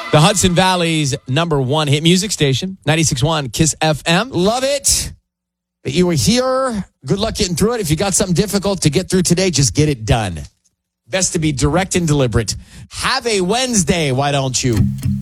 The Hudson Valley's number one hit music station, 96.1 Kiss FM. Love it that you were here. Good luck getting through it. If you got something difficult to get through today, just get it done. Best to be direct and deliberate. Have a Wednesday, why don't you?